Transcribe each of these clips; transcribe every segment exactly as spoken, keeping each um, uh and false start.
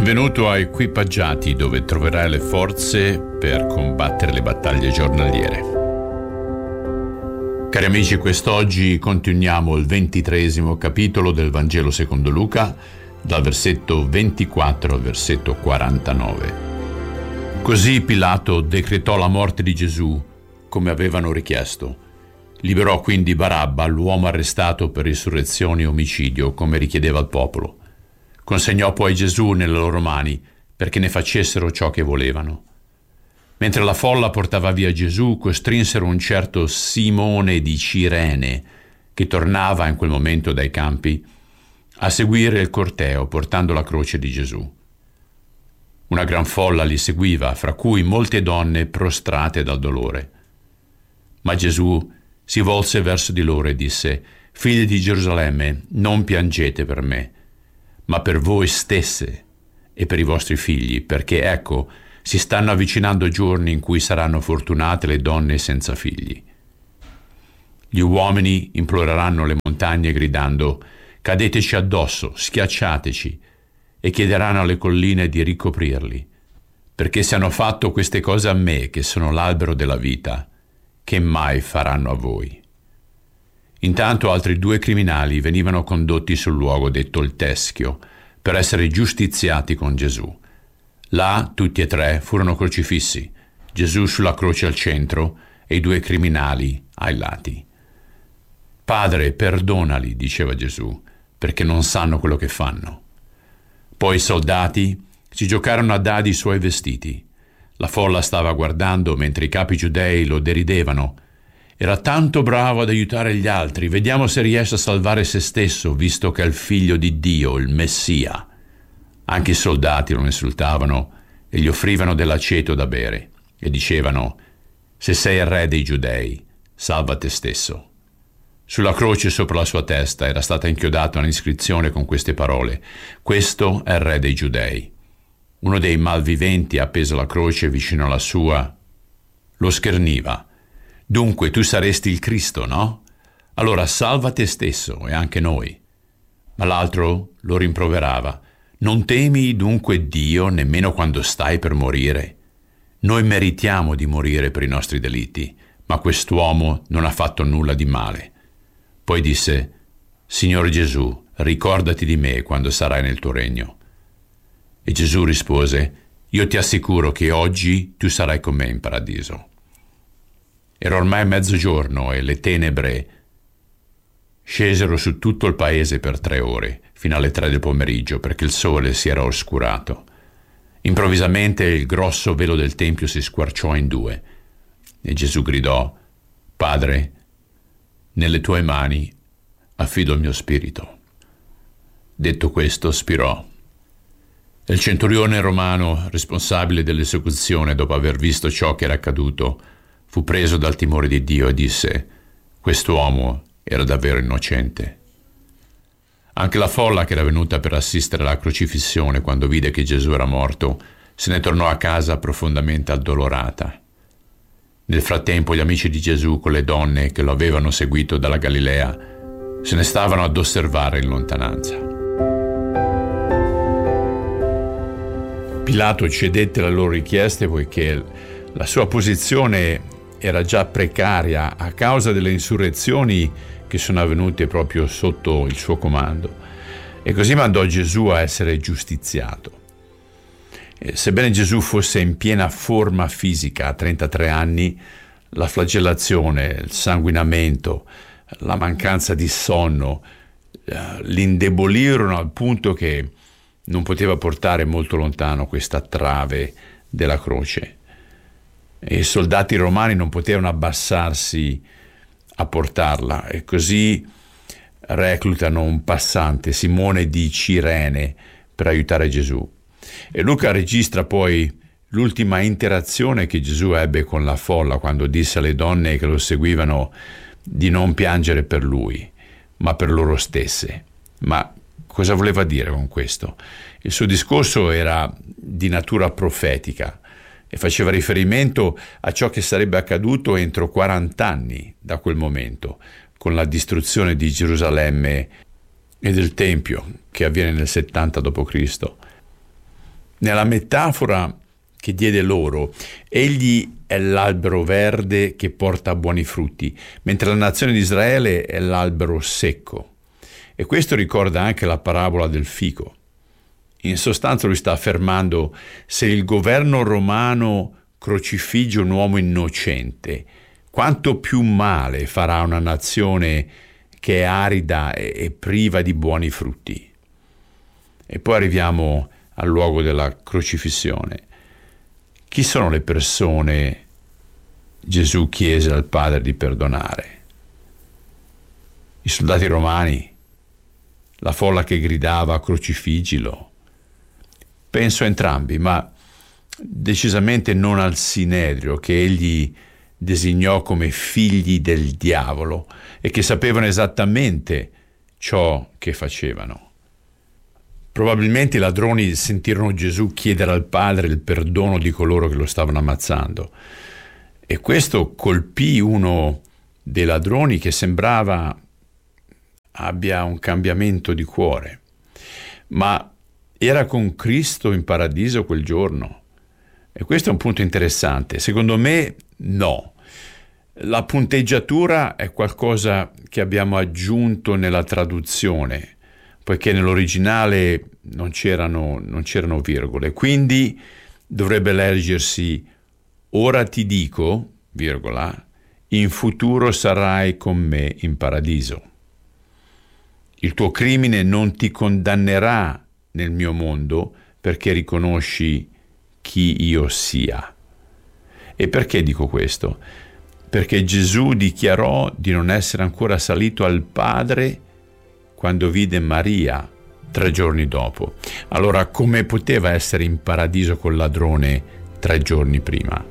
Benvenuto a Equipaggiati, dove troverai le forze per combattere le battaglie giornaliere. Cari amici, quest'oggi continuiamo il ventitreesimo capitolo del Vangelo secondo Luca, dal versetto ventiquattro al versetto quarantanove. Così Pilato decretò la morte di Gesù, come avevano richiesto. Liberò quindi Barabba, l'uomo arrestato per insurrezione e omicidio, come richiedeva il popolo. Consegnò poi Gesù nelle loro mani perché ne facessero ciò che volevano. Mentre la folla portava via Gesù, costrinsero un certo Simone di Cirene, che tornava in quel momento dai campi, a seguire il corteo portando la croce di Gesù. Una gran folla li seguiva, fra cui molte donne prostrate dal dolore. Ma Gesù si volse verso di loro e disse: «Figli di Gerusalemme, non piangete per me, ma per voi stesse e per i vostri figli, perché ecco, si stanno avvicinando giorni in cui saranno fortunate le donne senza figli. Gli uomini imploreranno le montagne gridando: cadeteci addosso, schiacciateci, e chiederanno alle colline di ricoprirli, perché se hanno fatto queste cose a me, che sono l'albero della vita, che mai faranno a voi?» Intanto altri due criminali venivano condotti sul luogo detto il Teschio per essere giustiziati con Gesù. Là tutti e tre furono crocifissi, Gesù sulla croce al centro e i due criminali ai lati. «Padre, perdonali», diceva Gesù, «perché non sanno quello che fanno». Poi i soldati si giocarono a dadi i suoi vestiti. La folla stava guardando mentre i capi giudei lo deridevano. «Era tanto bravo ad aiutare gli altri, vediamo se riesce a salvare se stesso, visto che è il figlio di Dio, il Messia». Anche i soldati lo insultavano e gli offrivano dell'aceto da bere e dicevano: «Se sei il re dei giudei, salva te stesso». Sulla croce sopra la sua testa era stata inchiodata un'iscrizione con queste parole: «Questo è il re dei giudei». Uno dei malviventi appeso alla croce vicino alla sua lo scherniva: «Dunque tu saresti il Cristo, no? Allora salva te stesso e anche noi». Ma l'altro lo rimproverava: «Non temi dunque Dio nemmeno quando stai per morire? Noi meritiamo di morire per i nostri delitti, ma quest'uomo non ha fatto nulla di male». Poi disse: «Signore Gesù, ricordati di me quando sarai nel tuo regno». E Gesù rispose: «Io ti assicuro che oggi tu sarai con me in paradiso». Era ormai mezzogiorno e le tenebre scesero su tutto il paese per tre ore, fino alle tre del pomeriggio, perché il sole si era oscurato. Improvvisamente il grosso velo del tempio si squarciò in due e Gesù gridò: «Padre, nelle tue mani affido il mio spirito». Detto questo, spirò. E il centurione romano, responsabile dell'esecuzione, dopo aver visto ciò che era accaduto, fu preso dal timore di Dio e disse: «Quest'uomo era davvero innocente». Anche la folla che era venuta per assistere alla crocifissione, quando vide che Gesù era morto, se ne tornò a casa profondamente addolorata. Nel frattempo gli amici di Gesù, con le donne che lo avevano seguito dalla Galilea, se ne stavano ad osservare in lontananza. Pilato cedette alle loro richieste poiché la sua posizione era già precaria a causa delle insurrezioni che sono avvenute proprio sotto il suo comando, e così mandò Gesù a essere giustiziato. E sebbene Gesù fosse in piena forma fisica a trentatré anni, la flagellazione, il sanguinamento, la mancanza di sonno l'indebolirono al punto che non poteva portare molto lontano questa trave della croce. E i soldati romani non potevano abbassarsi a portarla, e così reclutano un passante, Simone di Cirene, per aiutare Gesù. E Luca registra poi l'ultima interazione che Gesù ebbe con la folla, quando disse alle donne che lo seguivano di non piangere per lui, ma per loro stesse. Ma cosa voleva dire con questo? Il suo discorso era di natura profetica e faceva riferimento a ciò che sarebbe accaduto entro quaranta anni da quel momento, con la distruzione di Gerusalemme e del Tempio, che avviene nel settanta dopo Cristo. Nella metafora che diede loro, egli è l'albero verde che porta buoni frutti, mentre la nazione di Israele è l'albero secco. E questo ricorda anche la parabola del fico. In sostanza lui sta affermando: se il governo romano crocifigge un uomo innocente, quanto più male farà una nazione che è arida e priva di buoni frutti. E poi arriviamo al luogo della crocifissione. Chi sono le persone Gesù chiese al Padre di perdonare? I soldati romani? La folla che gridava crocifiggilo? Penso a entrambi, ma decisamente non al Sinedrio, che egli designò come figli del diavolo e che sapevano esattamente ciò che facevano. Probabilmente i ladroni sentirono Gesù chiedere al Padre il perdono di coloro che lo stavano ammazzando, e questo colpì uno dei ladroni che sembrava abbia un cambiamento di cuore. Ma era con Cristo in paradiso quel giorno? E questo è un punto interessante. Secondo me no. La punteggiatura è qualcosa che abbiamo aggiunto nella traduzione, poiché nell'originale non c'erano, non c'erano virgole. Quindi dovrebbe leggersi: ora ti dico, virgola, in futuro sarai con me in paradiso. Il tuo crimine non ti condannerà nel mio mondo, perché riconosci chi io sia. E perché dico questo? Perché Gesù dichiarò di non essere ancora salito al Padre quando vide Maria tre giorni dopo. Allora, come poteva essere in paradiso col ladrone tre giorni prima?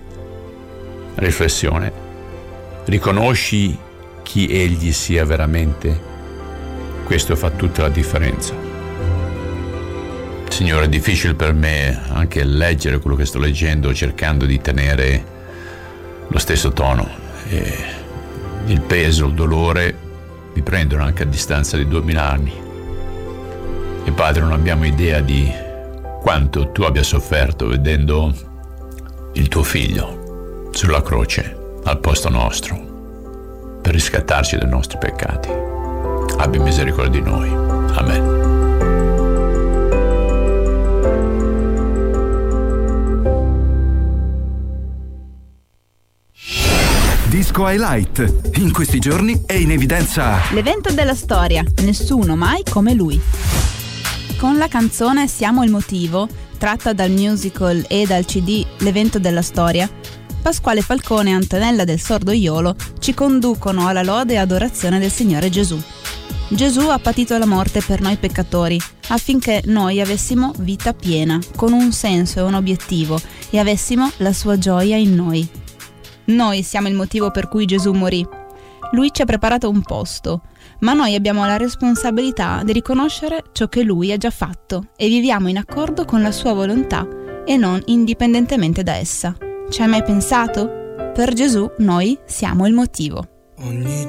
Riflessione: riconosci chi egli sia veramente? Questo fa tutta la differenza. Signore, è difficile per me anche leggere quello che sto leggendo, cercando di tenere lo stesso tono. E il peso, il dolore mi prendono anche a distanza di duemila anni. E Padre, non abbiamo idea di quanto tu abbia sofferto vedendo il tuo figlio sulla croce al posto nostro per riscattarci dai nostri peccati. Abbi misericordia di noi. Amen. Disco Highlight. In questi giorni è in evidenza l'evento della storia, nessuno mai come lui. Con la canzone Siamo il motivo, tratta dal musical e dal C D L'evento della storia, Pasquale Falcone e Antonella del Sordoiolo ci conducono alla lode e adorazione del Signore Gesù. Gesù ha patito la morte per noi peccatori, affinché noi avessimo vita piena, con un senso e un obiettivo, e avessimo la sua gioia in noi. Noi siamo il motivo per cui Gesù morì. Lui ci ha preparato un posto, ma noi abbiamo la responsabilità di riconoscere ciò che Lui ha già fatto e viviamo in accordo con la sua volontà e non indipendentemente da essa. Ci hai mai pensato? Per Gesù noi siamo il motivo. Ogni